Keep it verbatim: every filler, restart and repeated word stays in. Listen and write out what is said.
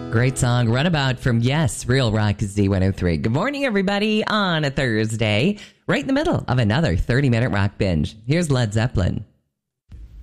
Great song, Runabout from Yes, Real Rock Z one oh three. Good morning, everybody, on a Thursday, right in the middle of another thirty-minute rock binge. Here's Led Zeppelin.